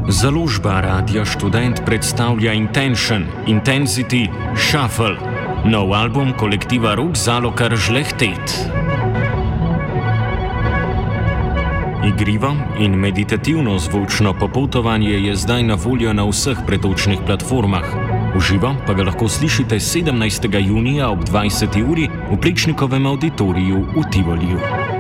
Založba Radia Študent predstavlja Intention, Intensity, Shuffle, nov album kolektiva Rok Zalokar Žlehtet. Igrivo in meditativno zvočno popotovanje je zdaj na voljo na vseh pretočnih platformah. V živo pa ga lahko slišite 17. junija ob 20. uri v Plečnikovem auditoriju v Tivoliju.